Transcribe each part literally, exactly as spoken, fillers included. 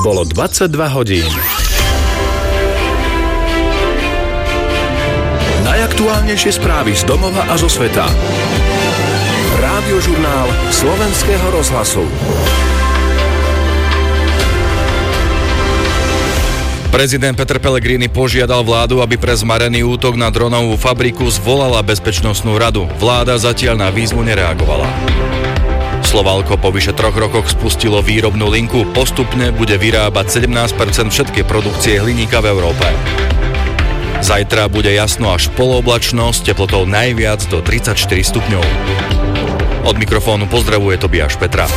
Bolo dvadsaťdva hodín. Najaktuálnejšie správy z domova a zo sveta. Rádiožurnál Slovenského rozhlasu. Prezident Peter Pellegrini požiadal vládu, aby pre zmarený útok na dronovú fabriku zvolala bezpečnostnú radu. Vláda zatiaľ na výzvu nereagovala. Slovalko po vyše troch rokoch spustilo výrobnú linku. Postupne bude vyrábať sedemnásť percent všetkej produkcie hliníka v Európe. Zajtra bude jasno až polooblačno s teplotou najviac do tridsaťštyri stupňov. Od mikrofónu pozdravuje Tobiáš Petra.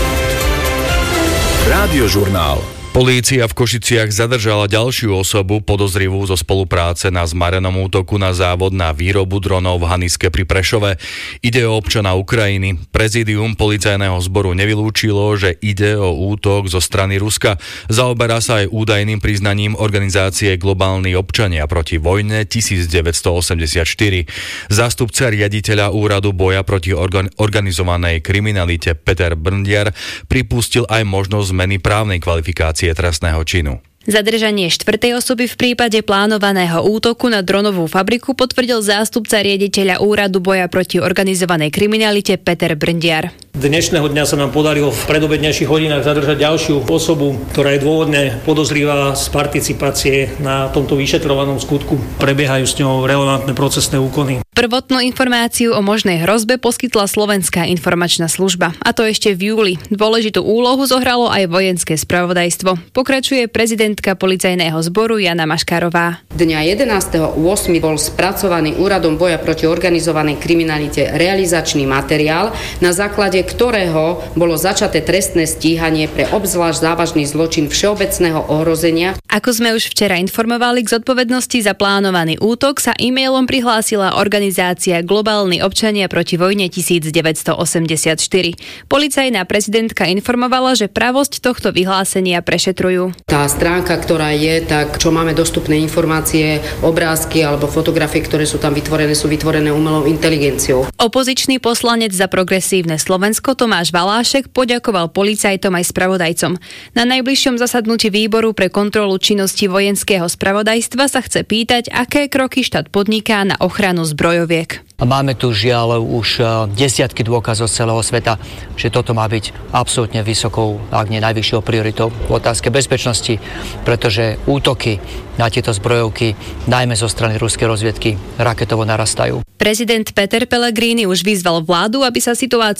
Rádiožurnál. Polícia v Košiciach zadržala ďalšiu osobu podozrivú zo spolupráce na zmarenom útoku na závod na výrobu dronov v Haniske pri Prešove. Ide o občana Ukrajiny. Prezídium policajného zboru nevylúčilo, že ide o útok zo strany Ruska. Zaoberá sa aj údajným priznaním organizácie Globálni občania proti vojne devätnásťstoosemdesiatštyri. Zástupca riaditeľa úradu boja proti organ- organizovanej kriminalite Peter Brndiar pripustil aj možnosť zmeny právnej kvalifikácie trestného činu. Zadržanie štvrtej osoby v prípade plánovaného útoku na dronovú fabriku potvrdil zástupca riaditeľa úradu boja proti organizovanej kriminalite Peter Brndiar. Dnešného dňa sa nám podarilo v predobednejších hodinách zadržať ďalšiu osobu, ktorá je dôvodne podozrivá z participácie na tomto vyšetrovanom skutku. Prebiehajú s ňou relevantné procesné úkony. Prvotnú informáciu o možnej hrozbe poskytla Slovenská informačná služba, a to ešte v júli. Dôležitú úlohu zohralo aj vojenské spravodajstvo. Pokračuje prezidentka policajného zboru Jana Maškárová. Dňa jedenásteho ôsmeho bol spracovaný Úradom boja proti organizovanej kriminalite realizačný materiál, na základe ktorého bolo začaté trestné stíhanie pre obzvlášť závažný zločin všeobecného ohrozenia. Ako sme už včera informovali, k zodpovednosti za plánovaný útok sa e-mailom prihlásila organizácia Globálni občania proti vojne devätnásťstoosemdesiatštyri. Policajná prezidentka informovala, že pravosť tohto vyhlásenia prešetrujú. Tá stránka, ktorá je, tak čo máme dostupné informácie, obrázky alebo fotografie, ktoré sú tam vytvorené, sú vytvorené umelou inteligenciou. Opozičný poslanec za Progresívne Slovensko Tomáš Valášek poďakoval policajtom aj spravodajcom. Na najbližšom zasadnutí výboru pre kontrolu činnosti vojenského spravodajstva sa chce pýtať, aké kroky štát podniká na ochranu zbrojoviek. Máme tu žiaľ už desiatky dôkazov z celého sveta, že toto má byť absolútne vysokou, ak nie najvyššou prioritou v otázke bezpečnosti, pretože útoky na tieto zbrojovky, najmä zo strany ruskej rozviedky, raketovo narastajú. Prezident Peter Pellegrini už vyzval vládu, aby sa situácia